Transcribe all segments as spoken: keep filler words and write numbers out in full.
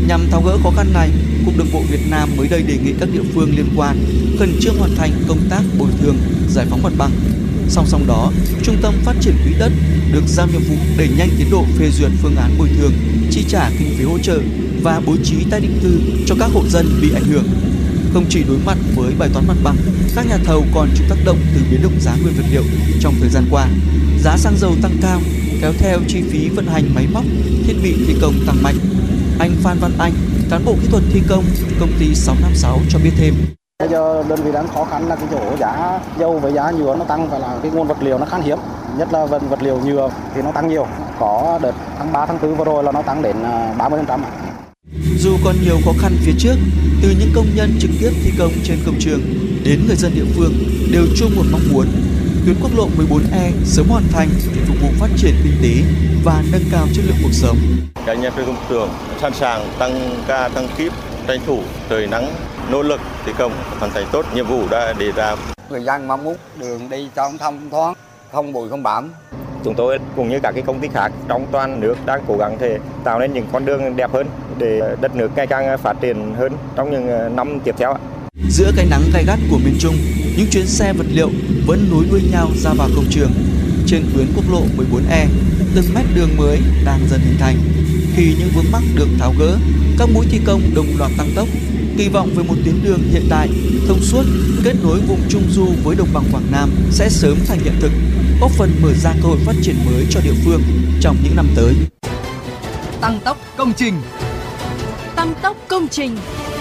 Nhằm tháo gỡ khó khăn này, Cục Đường bộ Việt Nam mới đây đề nghị các địa phương liên quan khẩn trương hoàn thành công tác bồi thường, giải phóng mặt bằng. Song song đó, Trung tâm Phát triển Quỹ đất được giao nhiệm vụ đẩy nhanh tiến độ phê duyệt phương án bồi thường, chi trả kinh phí hỗ trợ và bố trí tái định cư cho các hộ dân bị ảnh hưởng. Không chỉ đối mặt với bài toán mặt bằng, các nhà thầu còn chịu tác động từ biến động giá nguyên vật liệu trong thời gian qua. Giá xăng dầu tăng cao, kéo theo chi phí vận hành máy móc, thiết bị thi công tăng mạnh. Anh Phan Văn Anh, cán bộ kỹ thuật thi công công ty sáu năm sáu cho biết thêm. Bây giờ đơn vị đang khó khăn là cái chỗ giá dầu với giá nhựa nó tăng và là cái nguồn vật liệu nó khan hiếm, nhất là vật vật liệu nhựa thì nó tăng nhiều. Có đợt tháng ba, tháng tư vừa rồi là nó tăng đến ba mươi phần trăm. Dù còn nhiều khó khăn phía trước, từ những công nhân trực tiếp thi công trên công trường đến người dân địa phương đều chung một mong muốn tuyến quốc lộ mười bốn E sớm hoàn thành để phục vụ phát triển kinh tế và nâng cao chất lượng cuộc sống. Các anh em trên công trường sẵn sàng tăng ca tăng kíp, tranh thủ trời nắng, nỗ lực thi công hoàn thành tốt nhiệm vụ đã đề ra. Người dân mong muốn đường đi cho thông thoáng, không bụi không bám. Chúng tôi cũng như các cái công ty khác trong toàn nước đang cố gắng để tạo nên những con đường đẹp hơn để đất nước ngày càng phát triển hơn trong những năm tiếp theo. Giữa cái nắng gay gắt của miền Trung, những chuyến xe vật liệu vẫn nối đuôi nhau ra vào công trường. Trên tuyến quốc lộ mười bốn E, từng mét đường mới đang dần hình thành. Khi những vướng mắc được tháo gỡ, các mũi thi công đồng loạt tăng tốc, kỳ vọng về một tuyến đường hiện đại, thông suốt, kết nối vùng Trung Du với đồng bằng Quảng Nam sẽ sớm thành hiện thực, góp phần mở ra cơ hội phát triển mới cho địa phương trong những năm tới. Tăng tốc công trình. Tăng tốc công trình.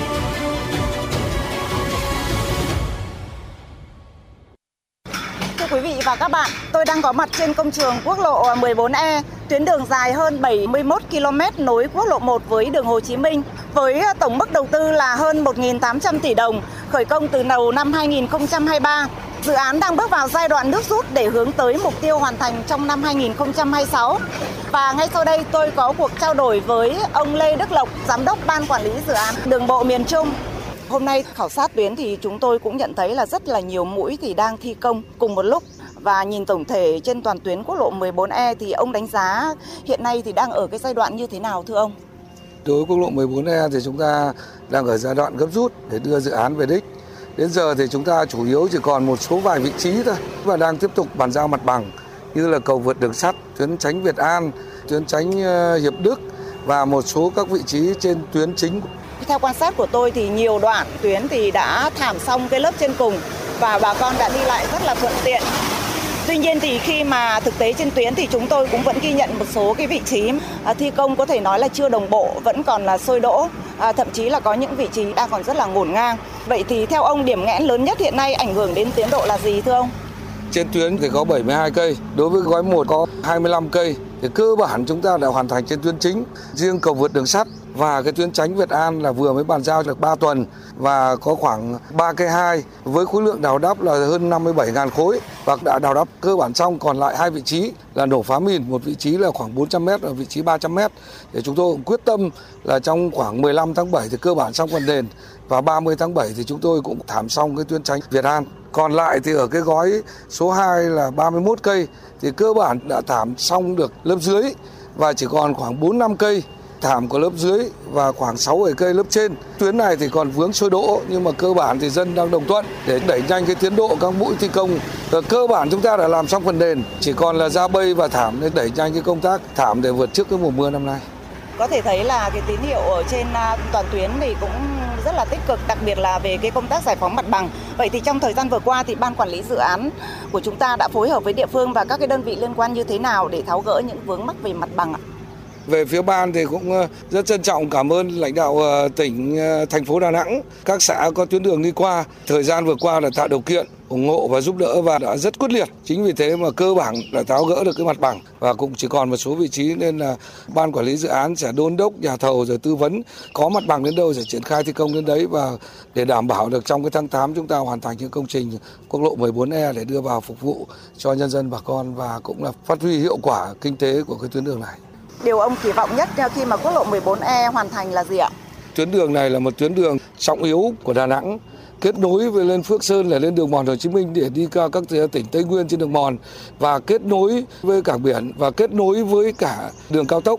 Thưa quý vị và các bạn, tôi đang có mặt trên công trường quốc lộ mười bốn E, tuyến đường dài hơn bảy mươi mốt ki lô mét nối quốc lộ một với đường Hồ Chí Minh, với tổng mức đầu tư là hơn một nghìn tám trăm tỷ đồng, khởi công từ đầu năm hai nghìn không trăm hai mươi ba. Dự án đang bước vào giai đoạn nước rút để hướng tới mục tiêu hoàn thành trong năm hai nghìn không trăm hai mươi sáu. Và ngay sau đây tôi có cuộc trao đổi với ông Lê Đức Lộc, Giám đốc Ban Quản lý Dự án Đường bộ miền Trung. Hôm nay khảo sát tuyến thì chúng tôi cũng nhận thấy là rất là nhiều mũi thì đang thi công cùng một lúc. Và nhìn tổng thể trên toàn tuyến quốc lộ mười bốn E thì ông đánh giá hiện nay thì đang ở cái giai đoạn như thế nào thưa ông? Đối với quốc lộ mười bốn E thì chúng ta đang ở giai đoạn gấp rút để đưa dự án về đích. Đến giờ thì chúng ta chủ yếu chỉ còn một số vài vị trí thôi và đang tiếp tục bàn giao mặt bằng như là cầu vượt đường sắt, tuyến tránh Việt An, tuyến tránh Hiệp Đức và một số các vị trí trên tuyến chính. Theo quan sát của tôi thì nhiều đoạn tuyến thì đã thảm xong cái lớp trên cùng và bà con đã đi lại rất là thuận tiện. Tuy nhiên thì khi mà thực tế trên tuyến thì chúng tôi cũng vẫn ghi nhận một số cái vị trí thi công có thể nói là chưa đồng bộ, vẫn còn là sôi đỗ, à, thậm chí là có những vị trí đang còn rất là ngổn ngang. Vậy thì theo ông điểm nghẽn lớn nhất hiện nay ảnh hưởng đến tiến độ là gì thưa ông? Trên tuyến thì có bảy mươi hai cây, đối với gói một có hai mươi lăm cây. Thì cơ bản chúng ta đã hoàn thành trên tuyến chính, riêng cầu vượt đường sắt và cái tuyến tránh Việt An là vừa mới bàn giao được ba tuần và có khoảng ba cây hai với khối lượng đào đắp là hơn năm mươi bảy nghìn khối và đã đào đắp cơ bản xong, còn lại hai vị trí là nổ phá mìn, một vị trí là khoảng bốn trăm mét và vị trí ba trăm mét. Để chúng tôi cũng quyết tâm là trong khoảng mười lăm tháng bảy thì cơ bản xong phần nền và ba mươi tháng bảy thì chúng tôi cũng thảm xong cái tuyến tránh Việt An. Còn lại thì ở cái gói số hai là ba mươi mốt cây thì cơ bản đã thảm xong được lớp dưới và chỉ còn khoảng bốn năm cây thảm của lớp dưới và khoảng sáu bảy cây lớp trên. Tuyến này thì còn vướng sôi đỗ nhưng mà cơ bản thì dân đang đồng thuận để đẩy nhanh cái tiến độ các mũi thi công. Và cơ bản chúng ta đã làm xong phần nền, chỉ còn là ra bây và thảm để đẩy nhanh cái công tác thảm để vượt trước cái mùa mưa năm nay. Có thể thấy là cái tín hiệu ở trên toàn tuyến thì cũng rất là tích cực, đặc biệt là về cái công tác giải phóng mặt bằng. Vậy thì trong thời gian vừa qua thì Ban Quản lý Dự án của chúng ta đã phối hợp với địa phương và các cái đơn vị liên quan như thế nào để tháo gỡ những vướng mắc về mặt bằng ạ? Về phía ban thì cũng rất trân trọng cảm ơn lãnh đạo tỉnh, thành phố Đà Nẵng, các xã có tuyến đường đi qua. Thời gian vừa qua là tạo điều kiện, ủng hộ và giúp đỡ và đã rất quyết liệt. Chính vì thế mà cơ bản đã tháo gỡ được cái mặt bằng và cũng chỉ còn một số vị trí nên là Ban Quản lý Dự án sẽ đôn đốc nhà thầu rồi tư vấn có mặt bằng đến đâu sẽ triển khai thi công đến đấy và để đảm bảo được trong cái tháng tám chúng ta hoàn thành những công trình quốc lộ mười bốn E để đưa vào phục vụ cho nhân dân bà con và cũng là phát huy hiệu quả kinh tế của cái tuyến đường này. Điều ông kỳ vọng nhất khi mà quốc lộ mười bốn E hoàn thành là gì ạ? Tuyến đường này là một tuyến đường trọng yếu của Đà Nẵng, kết nối với lên Phước Sơn là lên đường mòn Hồ Chí Minh để đi qua các tỉnh Tây Nguyên trên đường mòn và kết nối với cảng biển và kết nối với cả đường cao tốc.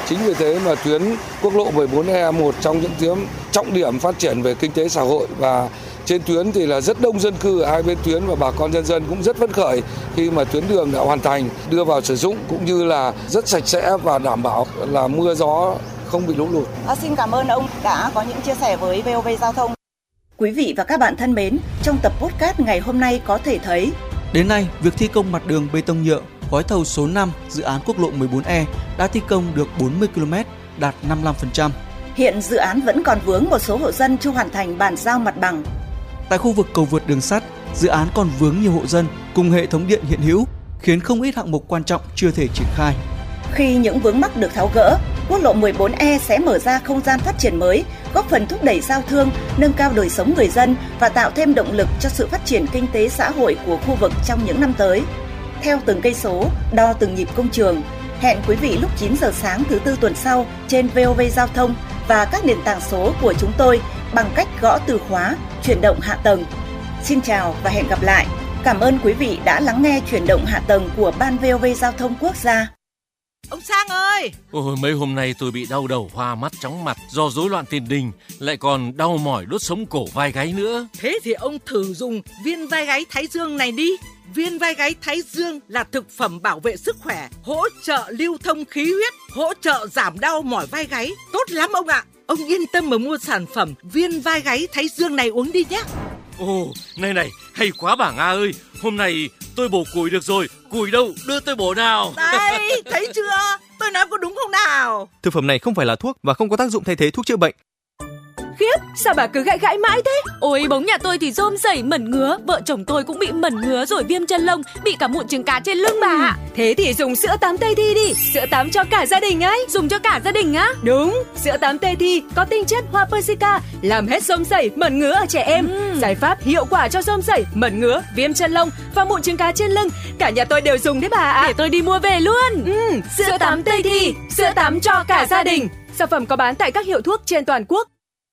Chính vì thế mà tuyến quốc lộ mười bốn E một trong những tuyến trọng điểm phát triển về kinh tế xã hội, và trên tuyến thì là rất đông dân cư ở hai bên tuyến và bà con nhân dân cũng rất phấn khởi khi mà tuyến đường đã hoàn thành, đưa vào sử dụng cũng như là rất sạch sẽ và đảm bảo là mưa gió không bị lũ lụt. À, xin cảm ơn ông đã có những chia sẻ với vê o vê Giao thông. Quý vị và các bạn thân mến, trong tập podcast ngày hôm nay có thể thấy đến nay, việc thi công mặt đường bê tông nhựa gói thầu số năm dự án quốc lộ mười bốn E đã thi công được bốn mươi ki lô mét, đạt năm mươi lăm phần trăm. Hiện dự án vẫn còn vướng một số hộ dân chưa hoàn thành bàn giao mặt bằng. Tại khu vực cầu vượt đường sắt, dự án còn vướng nhiều hộ dân cùng hệ thống điện hiện hữu, khiến không ít hạng mục quan trọng chưa thể triển khai. Khi những vướng mắc được tháo gỡ, quốc lộ mười bốn E sẽ mở ra không gian phát triển mới, góp phần thúc đẩy giao thương, nâng cao đời sống người dân và tạo thêm động lực cho sự phát triển kinh tế xã hội của khu vực trong những năm tới. Theo từng cây số, đo từng nhịp công trường. Hẹn quý vị lúc chín giờ sáng thứ tư tuần sau trên vê o vê Giao thông và các nền tảng số của chúng tôi bằng cách gõ từ khóa chuyển động hạ tầng. Xin chào và hẹn gặp lại. Cảm ơn quý vị đã lắng nghe chuyển động hạ tầng của Ban vê o vê Giao thông Quốc gia. Ông Sang ơi! Ôi, mấy hôm nay tôi bị đau đầu, hoa mắt, chóng mặt do rối loạn tiền đình, lại còn đau mỏi đốt sống cổ vai gáy nữa. Thế thì ông thử dùng viên vai gáy Thái Dương này đi. Viên vai gáy Thái Dương là thực phẩm bảo vệ sức khỏe, hỗ trợ lưu thông khí huyết, hỗ trợ giảm đau mỏi vai gáy. Tốt lắm ông ạ! Ông yên tâm mà mua sản phẩm viên vai gáy Thái Dương này uống đi nhé. Ồ, này này, hay quá bà Nga ơi! Hôm nay tôi bổ củi được rồi, củi đâu, đưa tôi bổ nào. Đây, thấy chưa? Tôi nói có đúng không nào? Thực phẩm này không phải là thuốc và không có tác dụng thay thế thuốc chữa bệnh. Khiếp, sao bà cứ gãi gãi mãi thế? Ôi, bóng nhà tôi thì rôm rẩy mẩn ngứa, vợ chồng tôi cũng bị mẩn ngứa rồi viêm chân lông, bị cả mụn trứng cá trên lưng bà ạ. Thế thì dùng sữa tắm Tây Thi đi, sữa tắm cho cả gia đình ấy. Dùng cho cả gia đình á? Đúng, sữa tắm Tây Thi có tinh chất hoa persica, làm hết rôm rẩy, mẩn ngứa ở trẻ em. Ừ. Giải pháp hiệu quả cho rôm rẩy, mẩn ngứa, viêm chân lông và mụn trứng cá trên lưng. Cả nhà tôi đều dùng đấy bà ạ. Để tôi đi mua về luôn. Ừ, sữa, sữa tắm Tây Thi, sữa tắm cho cả gia đình. Sản phẩm có bán tại các hiệu thuốc trên toàn quốc.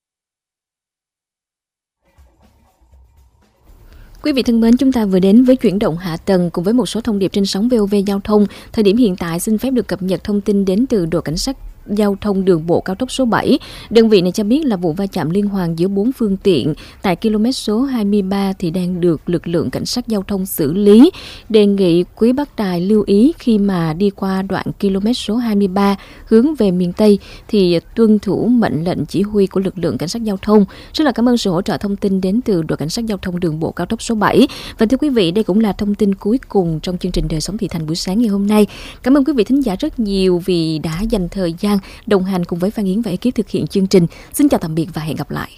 Quý vị thân mến, chúng ta vừa đến với chuyển động hạ tầng cùng với một số thông điệp trên sóng vê o vê Giao thông. Thời điểm hiện tại xin phép được cập nhật thông tin đến từ đội cảnh sát giao thông đường bộ cao tốc số bảy. Đơn vị này cho biết là vụ va chạm liên hoàn giữa bốn phương tiện tại km số hai mươi ba thì đang được lực lượng cảnh sát giao thông xử lý. Đề nghị quý bác tài lưu ý khi mà đi qua đoạn km số hai mươi ba hướng về miền Tây thì tuân thủ mệnh lệnh chỉ huy của lực lượng cảnh sát giao thông. Rất là cảm ơn sự hỗ trợ thông tin đến từ đội cảnh sát giao thông đường bộ cao tốc số bảy. Và thưa quý vị, đây cũng là thông tin cuối cùng trong chương trình Đời sống thị thành buổi sáng ngày hôm nay. Cảm ơn quý vị thính giả rất nhiều vì đã dành thời gian đồng hành cùng với Phan Yến và ekip thực hiện chương trình. Xin chào tạm biệt và hẹn gặp lại.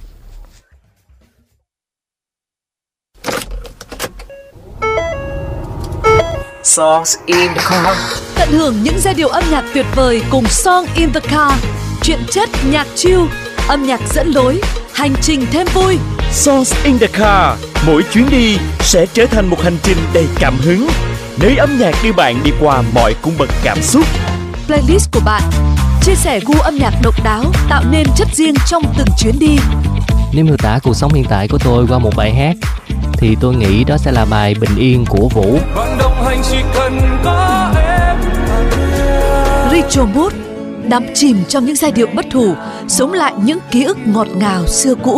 Songs in the car. Tận hưởng những giai điệu âm nhạc tuyệt vời cùng Song in the car. Truyện chất nhạc chill, âm nhạc dẫn lối, hành trình thêm vui. Songs in the car. Mỗi chuyến đi sẽ trở thành một hành trình đầy cảm hứng, nơi âm nhạc đưa bạn đi qua mọi cung bậc cảm xúc. Playlist của bạn chia sẻ gu âm nhạc độc đáo, tạo nên chất riêng trong từng chuyến đi. Nếu miêu tả cuộc sống hiện tại của tôi qua một bài hát thì tôi nghĩ đó sẽ là bài Bình Yên của Vũ. Bạn đồng hành chỉ cần có em. Retro Mood đắm chìm trong những giai điệu bất hủ, sống lại những ký ức ngọt ngào xưa cũ.